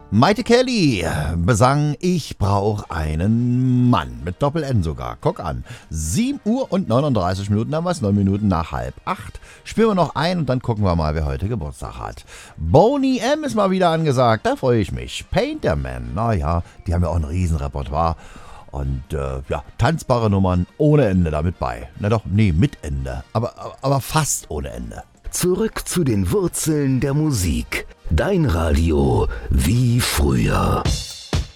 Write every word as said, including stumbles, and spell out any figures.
Maite Kelly besang Ich brauch einen Mann. Mit Doppel-N sogar. Guck an. sieben Uhr und neununddreißig Minuten, haben wir es, neun Minuten nach halb acht. Spielen wir noch ein und dann gucken wir mal, wer heute Geburtstag hat. Boney M. ist mal wieder angesagt, da freue ich mich. Painterman, naja, die haben ja auch ein Riesenrepertoire. Und äh, ja, tanzbare Nummern ohne Ende damit bei. Na doch, nee, mit Ende. Aber, aber, aber fast ohne Ende. Zurück zu den Wurzeln der Musik. Dein Radio wie früher.